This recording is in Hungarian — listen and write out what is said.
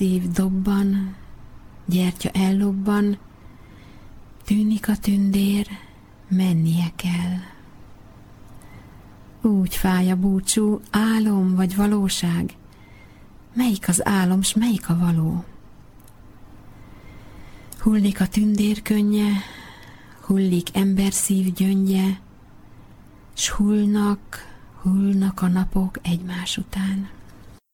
szív dobban, gyertya ellobban, tűnik a tündér, mennie kell. Úgy fáj a búcsú, álom vagy valóság, melyik az álom, s melyik a való? Hullik a tündér könnye, hullik emberszív gyöngye, s hullnak a napok egymás után.